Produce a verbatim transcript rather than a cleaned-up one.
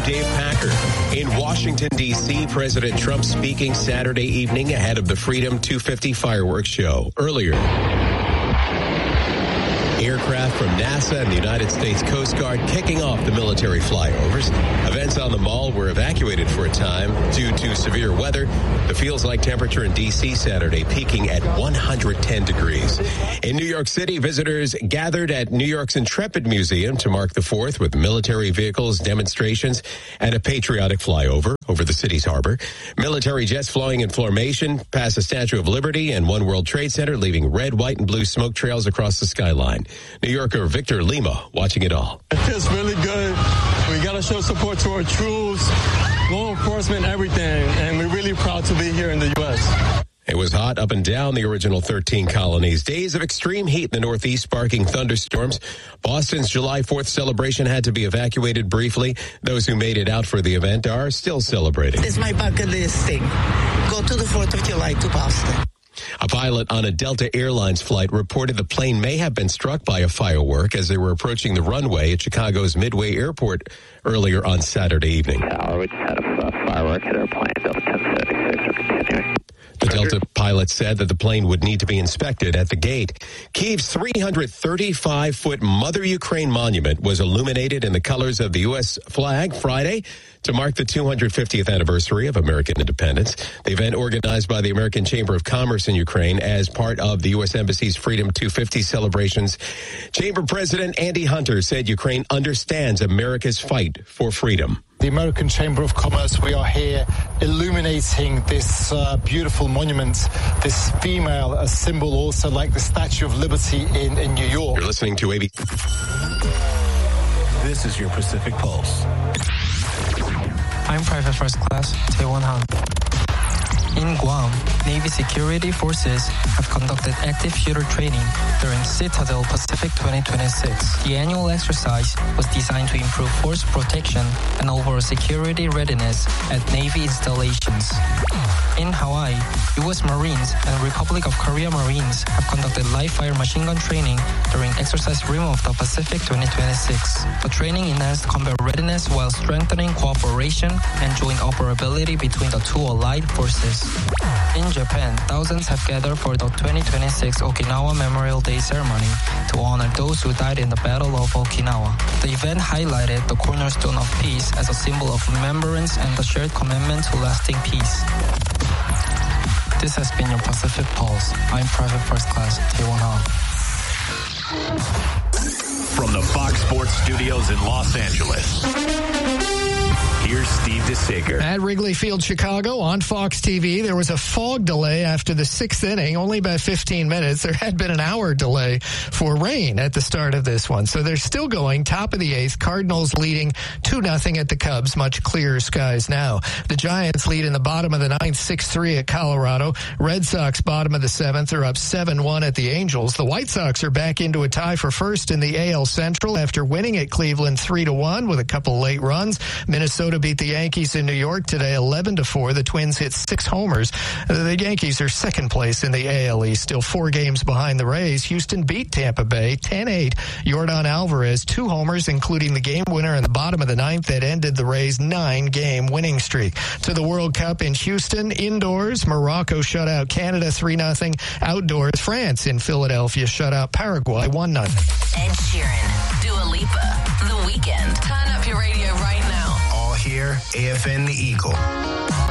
Dave Packer. In Washington, D C, President Trump speaking Saturday evening ahead of the Freedom two fifty fireworks show. Earlier, aircraft from NASA and the United States Coast Guard kicking off the military flyovers. Events on the Mall were evacuated for a time due to severe weather. The feels-like temperature in D C Saturday peaking at one hundred ten degrees. In New York City, visitors gathered at New York's Intrepid Museum to mark the fourth with military vehicles, demonstrations, and a patriotic flyover over the city's harbor. Military jets flying in formation past the Statue of Liberty and One World Trade Center, leaving red, white, and blue smoke trails across the skyline. New Yorker Victor Lima watching it all. It feels really good. We got to show support to our troops, law enforcement, everything, and we're really proud to be here in the U S It was hot up and down the original thirteen colonies. Days of extreme heat in the Northeast sparking thunderstorms. Boston's July fourth celebration had to be evacuated briefly. Those who made it out for the event are still celebrating. It's my bucket list thing. Go to the fourth of July to Boston. A pilot on a Delta Airlines flight reported the plane may have been struck by a firework as they were approaching the runway at Chicago's Midway Airport earlier on Saturday evening. Tower, we just had a firework hit our plane, Delta ten seventy-six, we're continuing. The Delta pilot said that the plane would need to be inspected at the gate. Kyiv's three hundred thirty-five foot Mother Ukraine monument was illuminated in the colors of the U S flag Friday to mark the two hundred fiftieth anniversary of American independence. The event, organized by the American Chamber of Commerce in Ukraine as part of the U S Embassy's Freedom two fifty celebrations. Chamber President Andy Hunter said Ukraine understands America's fight for freedom. The American Chamber of Commerce, we are here illuminating this uh, beautiful monument, this female, a symbol also like the Statue of Liberty in, in New York. You're listening to A B C. This is your Pacific Pulse. I'm Private First Class Tae-Won Han. In Guam, Navy security forces have conducted active shooter training during Citadel Pacific twenty twenty-six. The annual exercise was designed to improve force protection and overall security readiness at Navy installations. In Hawaii, U S Marines and Republic of Korea Marines have conducted live-fire machine gun training during Exercise Rim of the Pacific twenty twenty-six. The training enhanced combat readiness while strengthening cooperation and joint operability between the two allied forces. In Japan, thousands have gathered for the twenty twenty-six Okinawa Memorial Day ceremony to honor those who died in the Battle of Okinawa. The event highlighted the cornerstone of peace as a symbol of remembrance and the shared commitment to lasting peace. This has been your Pacific Pulse. I'm Private First Class Tae-Won Han. From the Fox Sports Studios in Los Angeles, here's Steve DeSager. At Wrigley Field, Chicago, on Fox T V, there was a fog delay after the sixth inning, only about fifteen minutes. There had been an hour delay for rain at the start of this one. So they're still going, top of the eighth. Cardinals leading two nothing at the Cubs, much clearer skies now. The Giants lead in the bottom of the ninth, six three at Colorado. Red Sox, bottom of the seventh, are up seven one at the Angels. The White Sox are back into a tie for first in the A L Central after winning at Cleveland three to one with a couple late runs. Minnesota beat the Yankees in New York today eleven to four. The Twins hit six homers. The Yankees are second place in the A L East, still four games behind the Rays. Houston beat Tampa Bay ten eight. Yordan Alvarez, two homers, including the game winner in the bottom of the ninth that ended the Rays' nine-game winning streak. To the World Cup in Houston, indoors, Morocco shut out Canada three nothing. Outdoors, France in Philadelphia shut out Paraguay one nothing. Ed Sheeran, Dua Lipa, The Weeknd. Turn up your radio right now. All here, A F N The Eagle.